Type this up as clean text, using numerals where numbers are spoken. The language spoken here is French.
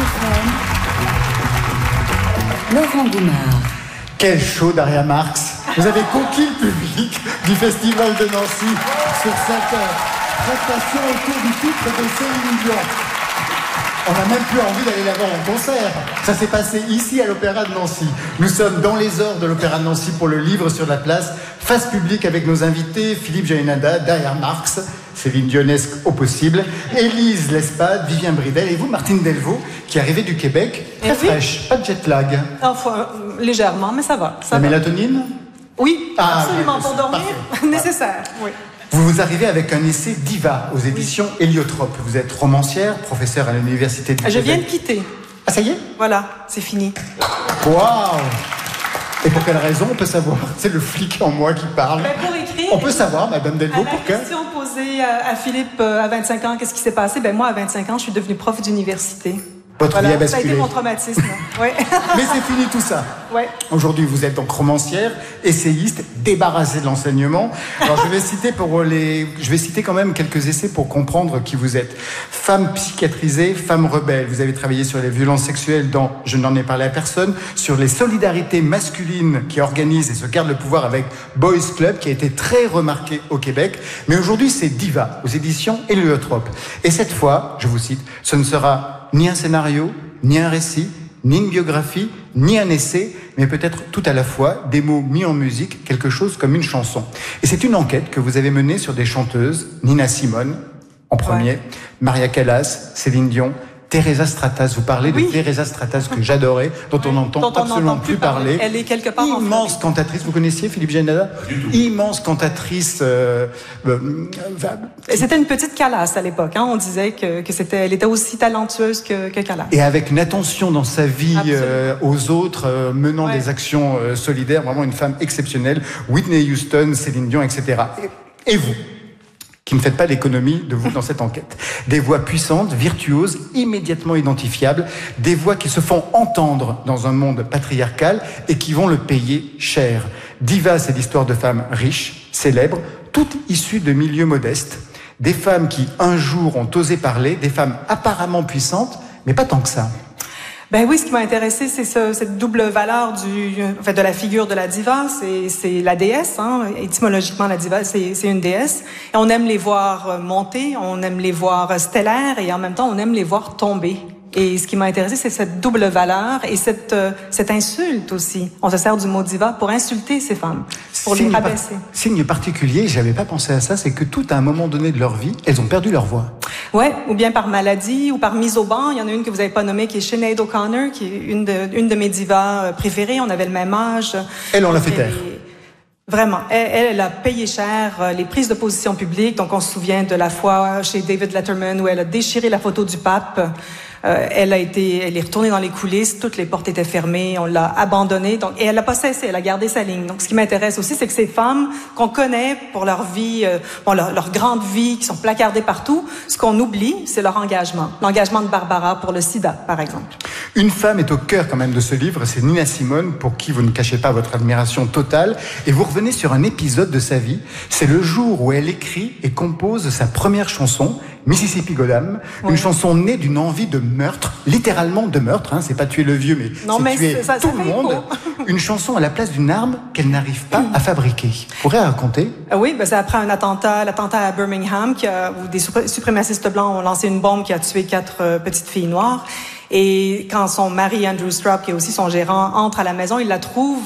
Laurent Goumard. Quel show Daria Marx. Vous avez conquis le public du Festival de Nancy sur cette prestation autour du titre de Céline Dion. On n'a même plus envie d'aller la voir en concert. Ça s'est passé ici à l'Opéra de Nancy. Nous sommes dans les heures de l'Opéra de Nancy pour le livre sur la place, face publique avec nos invités, Philippe Jaénada, Daria Marx, Céline Dionesque au possible, Élise Lespade, Vivien Bridel et vous, Martine Delvaux, qui arrivez du Québec, très fraîche, pas de jet lag. Enfin, légèrement, mais ça va. La mélatonine ? Oui, absolument, oui, pour dormir, parfait. nécessaire, oui. Vous arrivez avec un essai Diva aux éditions Héliotrope. Vous êtes romancière, professeure à l'Université de Québec. Je viens de quitter. Ah, ça y est ? Voilà, c'est fini. Waouh ! Et pour quelle raison, on peut savoir? C'est le flic en moi qui parle. Pour écrire... On peut savoir, Madame Delvaux, pour que... La question posée à Philippe à 25 ans, qu'est-ce qui s'est passé? Moi, à 25 ans, je suis devenue prof d'université. Votre vie a basculé. Ça a été mon traumatisme. Ouais. Mais c'est fini tout ça. Ouais. Aujourd'hui, vous êtes donc romancière, essayiste, débarrassée de l'enseignement. Alors, je vais citer quand même quelques essais pour comprendre qui vous êtes. Femme psychiatrisée, femme rebelle. Vous avez travaillé sur les violences sexuelles dans Je n'en ai parlé à personne, sur les solidarités masculines qui organisent et se gardent le pouvoir avec Boys Club, qui a été très remarqué au Québec. Mais aujourd'hui, c'est Diva, aux éditions Héliotrope. Et cette fois, je vous cite, ce ne sera ni un scénario, ni un récit, ni une biographie, ni un essai, mais peut-être tout à la fois, des mots mis en musique, quelque chose comme une chanson. Et c'est une enquête que vous avez menée sur des chanteuses, Nina Simone, en premier, Maria Callas, Céline Dion, Teresa Stratas. Vous parlez de Teresa Stratas que j'adorais, dont on n'entend absolument plus parler. Elle est quelque part immense cantatrice. Vous connaissiez Philippe Jaénada? Immense cantatrice. C'était une petite Callas à l'époque. On disait elle était aussi talentueuse que Callas. Et avec une attention dans sa vie aux autres, menant des actions solidaires, vraiment une femme exceptionnelle. Whitney Houston, Céline Dion, etc. Et vous, qui ne faites pas l'économie de vous dans cette enquête. Des voix puissantes, virtuoses, immédiatement identifiables, des voix qui se font entendre dans un monde patriarcal et qui vont le payer cher. Diva, c'est l'histoire de femmes riches, célèbres, toutes issues de milieux modestes. Des femmes qui, un jour, ont osé parler, des femmes apparemment puissantes, mais pas tant que ça. Oui, ce qui m'a intéressé, c'est cette double valeur de la figure de la diva. C'est la déesse, étymologiquement, la diva, c'est une déesse. Et on aime les voir monter, on aime les voir stellaires, et en même temps, on aime les voir tomber. Et ce qui m'a intéressé, c'est cette double valeur et cette insulte aussi. On se sert du mot diva pour insulter ces femmes, pour les rabaisser. Signe particulier, j'avais pas pensé à ça, c'est que tout à un moment donné de leur vie, elles ont perdu leur voix. Ouais, ou bien par maladie, ou par mise au banc. Il y en a une que vous avez pas nommée, qui est Sinead O'Connor, qui est une de mes divas préférées. On avait le même âge. Elle, on l'a fait taire. Vraiment. Elle a payé cher les prises de position publiques. Donc, on se souvient de la fois chez David Letterman où elle a déchiré la photo du pape. Elle est retournée dans les coulisses, toutes les portes étaient fermées, on l'a abandonnée, et elle n'a pas cessé, elle a gardé sa ligne. Donc, ce qui m'intéresse aussi, c'est que ces femmes qu'on connaît pour leur vie, leur grande vie, qui sont placardées partout, ce qu'on oublie, c'est leur engagement. L'engagement de Barbara pour le sida, par exemple. Une femme est au cœur quand même de ce livre, c'est Nina Simone, pour qui vous ne cachez pas votre admiration totale, et vous revenez sur un épisode de sa vie. C'est le jour où elle écrit et compose sa première chanson, Mississippi Goddam, une chanson née d'une envie de meurtre, littéralement de meurtre, c'est pas tuer le vieux, mais c'est tuer tout le monde. Une chanson à la place d'une arme qu'elle n'arrive pas à fabriquer. Vous pourrez raconter? Oui, c'est après l'attentat à Birmingham, où des suprémacistes blancs ont lancé une bombe qui a tué 4 petites filles noires. Et quand son mari, Andrew Straub, qui est aussi son gérant, entre à la maison, il la trouve